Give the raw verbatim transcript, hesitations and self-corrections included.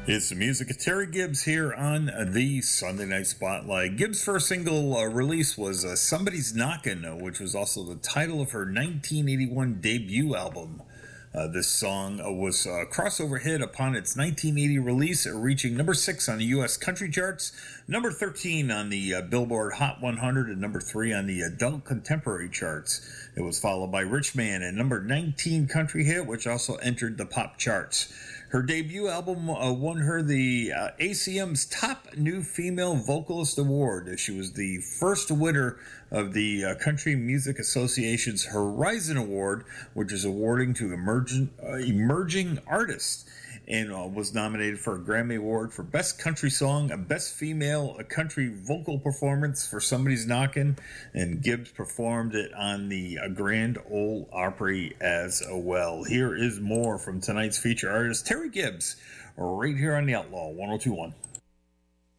It's the music of Terry Gibbs here on the Sunday Night Spotlight. Gibbs' first single uh, release was uh, Somebody's Knockin', uh, which was also the title of her nineteen eighty-one debut album. Uh, this song uh, was a crossover hit upon its nineteen eighty release, uh, reaching number six on the U S country charts, number thirteen on the uh, Billboard Hot one hundred, and number three on the adult contemporary charts. It was followed by Rich Man, a number nineteen country hit, which also entered the pop charts. Her debut album uh, won her the uh, A C M's Top New Female Vocalist Award. She was the first winner of the uh, Country Music Association's Horizon Award, which is awarding to emerging, uh, emerging artists, and uh, was nominated for a Grammy Award for Best Country Song, a Best Female Country Vocal Performance for Somebody's Knockin', and Gibbs performed it on the uh, Grand Ole Opry as well. Here is more from tonight's feature artist, Terry Gibbs, right here on the Outlaw one oh two point one.